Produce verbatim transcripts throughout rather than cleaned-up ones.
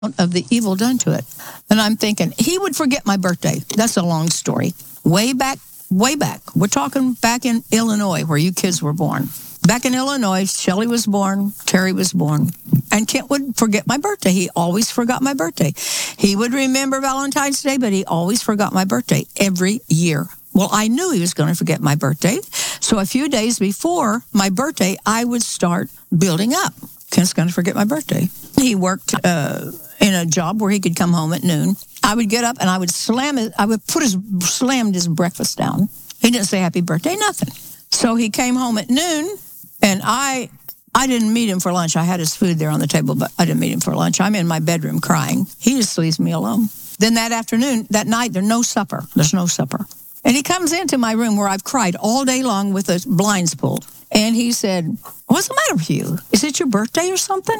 of the evil done to it. And I'm thinking, he would forget my birthday. That's a long story. Way back, way back. We're talking back in Illinois, where you kids were born. Back in Illinois, Shelley was born, Terry was born, and Kent would forget my birthday. He always forgot my birthday. He would remember Valentine's Day, but he always forgot my birthday every year. Well, I knew he was going to forget my birthday. So a few days before my birthday, I would start building up. Kent's going to forget my birthday. He worked uh, in a job where he could come home at noon. I would get up and I would slam it. I would put his, slammed his breakfast down. He didn't say happy birthday, nothing. So he came home at noon, and I I didn't meet him for lunch. I had his food there on the table, but I didn't meet him for lunch. I'm in my bedroom crying. He just leaves me alone. Then that afternoon, that night, there's no supper. There's no supper. And he comes into my room where I've cried all day long with the blinds pulled. And he said, "What's the matter with you? Is it your birthday or something?"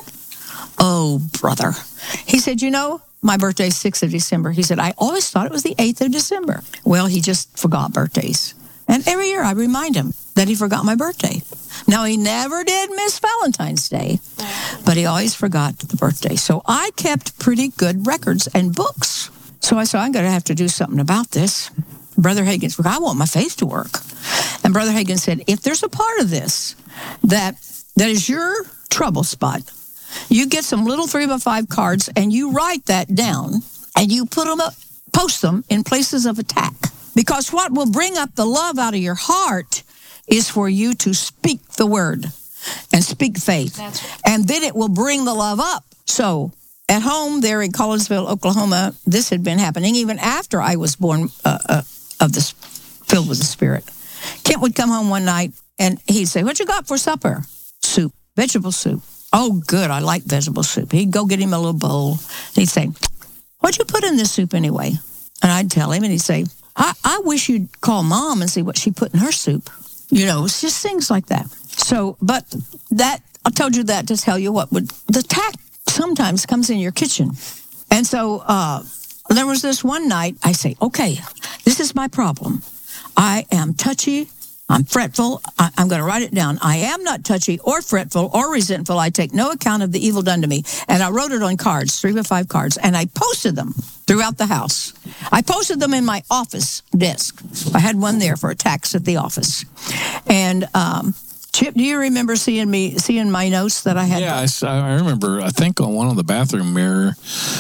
"Oh, brother." He said, "You know, my birthday's sixth of December. He said, "I always thought it was the eighth of December. Well, he just forgot birthdays. And every year I remind him that he forgot my birthday. Now, he never did miss Valentine's Day, but he always forgot the birthday. So I kept pretty good records and books. So I said, I'm going to have to do something about this. Brother Hagin said, I want my faith to work. And Brother Hagin said, if there's a part of this that that is your trouble spot, you get some little three by five cards and you write that down and you put them up, post them in places of attack. Because what will bring up the love out of your heart is for you to speak the word and speak faith. That's right. And then it will bring the love up. So at home there in Collinsville, Oklahoma, this had been happening even after I was born uh, uh, of this, filled with the Spirit. Kent would come home one night and he'd say, what you got for supper? Soup, vegetable soup. Oh, good, I like vegetable soup. He'd go get him a little bowl. And he'd say, what'd you put in this soup anyway? And I'd tell him, and he'd say, I, I wish you'd call Mom and see what she put in her soup. You know, it's just things like that. So, but that, I told you that to tell you what would, the attack sometimes comes in your kitchen. And so uh, there was this one night, I say, okay, this is my problem. I am touchy. I'm fretful. I, I'm going to write it down. I am not touchy or fretful or resentful. I take no account of the evil done to me. And I wrote it on cards, three by five cards, and I posted them throughout the house. I posted them in my office desk. I had one there for attacks at the office. And um, Chip, do you remember seeing me seeing my notes that I had? Yeah, I, I remember. I think on one of the bathroom mirror.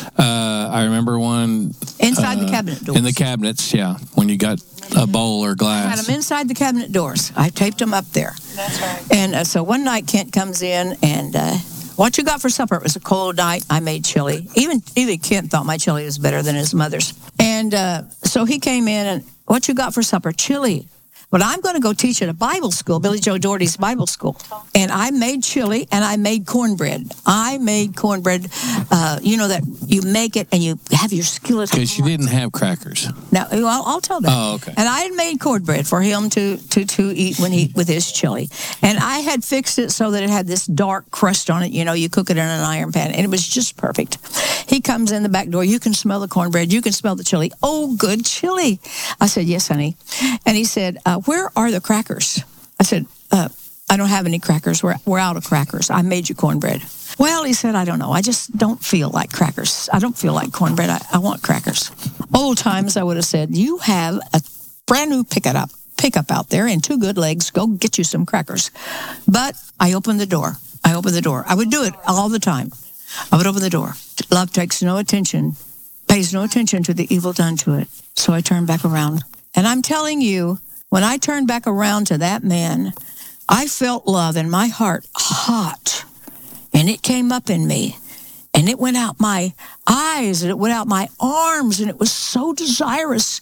Uh, I remember one inside uh, the cabinet doors. In the cabinets, yeah. When you got a bowl or glass. I had them inside the cabinet doors. I taped them up there. That's right. And uh, so one night Kent comes in and, uh, what you got for supper? It was a cold night. I made chili. Even even Kent thought my chili was better than his mother's. And uh, so he came in and, what you got for supper? Chili. But I'm going to go teach at a Bible school, Billy Joe Doherty's Bible school. And I made chili and I made cornbread. I made cornbread, uh, you know, that you make it and you have your skillet. Because you didn't have crackers. No, I'll, I'll tell that. Oh, okay. And I had made cornbread for him to, to, to eat when he with his chili. And I had fixed it so that it had this dark crust on it. You know, you cook it in an iron pan. And it was just perfect. He comes in the back door. You can smell the cornbread. You can smell the chili. Oh, good chili. I said, yes, honey. And he said, uh, where are the crackers? I said, uh, I don't have any crackers. We're, we're out of crackers. I made you cornbread. Well, he said, I don't know. I just don't feel like crackers. I don't feel like cornbread. I, I want crackers. Old times, I would have said, you have a brand new pickup, pickup out there and two good legs. Go get you some crackers. But I opened the door. I opened the door. I would do it all the time. I would open the door. Love takes no attention, pays no attention to the evil done to it. So I turned back around. And I'm telling you, when I turned back around to that man, I felt love in my heart hot. And it came up in me. And it went out my eyes, and it went out my arms, and it was so desirous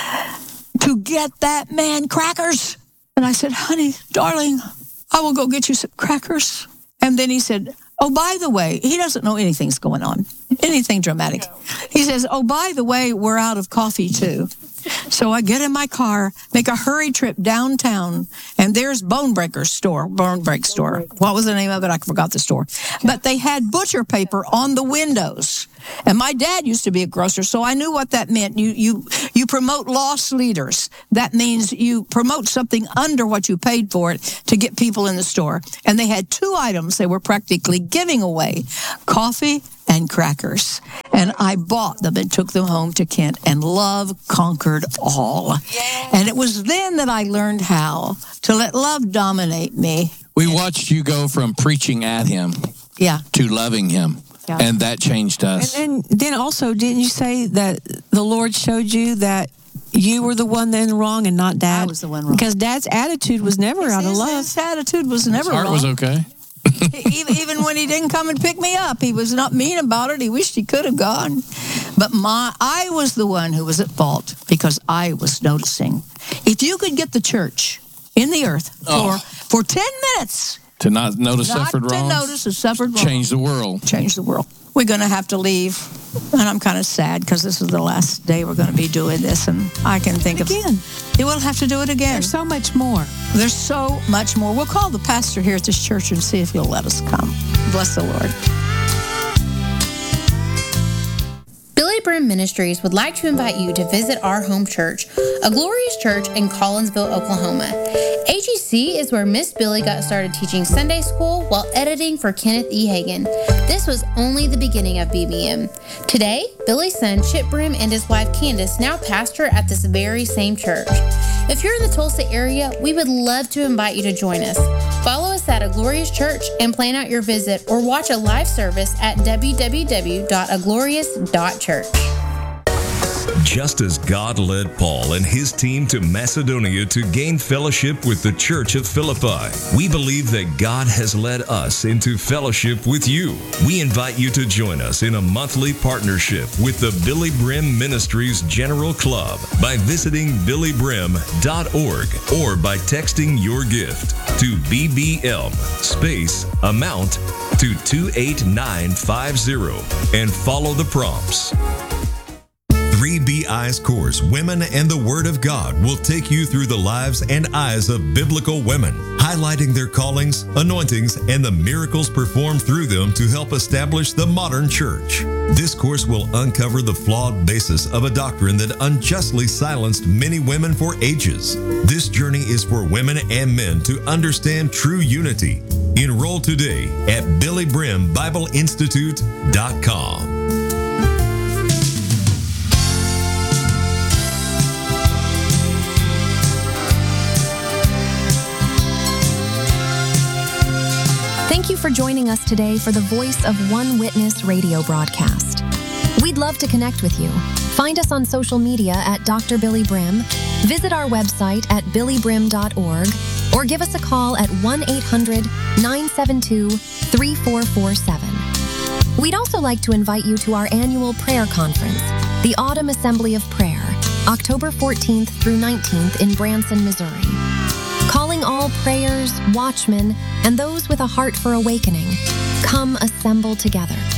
to get that man crackers. And I said, honey, darling, I will go get you some crackers. And then he said, oh, by the way, he doesn't know anything's going on, anything dramatic. He says, oh, by the way, we're out of coffee, too. So I get in my car, make a hurry trip downtown, and there's Bone Breaker's store, Bone Break store. What was the name of it? I forgot the store. But they had butcher paper on the windows. And my dad used to be a grocer, so I knew what that meant. You you you promote lost leaders. That means you promote something under what you paid for it to get people in the store. And they had two items they were practically giving away, coffee and crackers. And I bought them and took them home to Kent, and love conquered all. Yeah. And it was then that I learned how to let love dominate me. We watched you go from preaching at him yeah. to loving him. Yeah. And that changed us. And, and then also, didn't you say that the Lord showed you that you were the one then wrong and not Dad? I was the one wrong. Because Dad's attitude was never his, out of his, love. His attitude was never his heart wrong. was okay. even, even when he didn't come and pick me up, he was not mean about it. He wished he could have gone. But my, I was the one who was at fault because I was noticing. If you could get the church in the earth oh. for, for ten minutes to not notice not suffered wrong, to notice a suffered wrong, change the world. Change the world. We're going to have to leave, and I'm kind of sad because this is the last day we're going to be doing this, and I can think again. of... Again. We'll have to do it again. There's so much more. There's so much more. We'll call the pastor here at this church and see if he'll let us come. Bless the Lord. Billy Brim Ministries would like to invite you to visit our home church, a glorious church in Collinsville, Oklahoma. A G C is where Miss Billy got started teaching Sunday school while editing for Kenneth E. Hagin. This was only the beginning of B B M. Today, Billy's son Chip Brim and his wife Candace now pastor at this very same church. If you're in the Tulsa area, we would love to invite you to join us. Follow us at A Glorious Church and plan out your visit, or watch a live service at w w w dot a glorious dot church. Just as God led Paul and his team to Macedonia to gain fellowship with the Church of Philippi, we believe that God has led us into fellowship with you. We invite you to join us in a monthly partnership with the Billy Brim Ministries General Club by visiting billy brim dot org or by texting your gift to B B M space amount to two eight nine five zero and follow the prompts. three B I's course, Women and the Word of God, will take you through the lives and eyes of biblical women, highlighting their callings, anointings, and the miracles performed through them to help establish the modern church. This course will uncover the flawed basis of a doctrine that unjustly silenced many women for ages. This journey is for women and men to understand true unity. Enroll today at billy brim bible institute dot com. Thank you for joining us today for the Voice of One Witness radio broadcast. We'd love to connect with you. Find us on social media at Doctor Billy Brim, visit our website at billy brim dot org, or give us a call at one eight hundred nine seven two three four four seven. We'd also like to invite you to our annual prayer conference, the Autumn Assembly of Prayer, October fourteenth through nineteenth in Branson, Missouri. Calling all prayers, watchmen, and those with a heart for awakening, come assemble together.